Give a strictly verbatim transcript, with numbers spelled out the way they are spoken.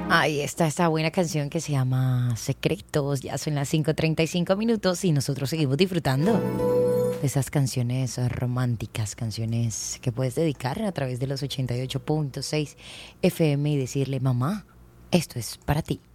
Ahí está esta buena canción que se llama Secretos. Ya son las cinco treinta y cinco minutos y nosotros seguimos disfrutando de esas canciones románticas, canciones que puedes dedicar a través de los ochenta y ocho punto seis F M y decirle, mamá, esto es para ti.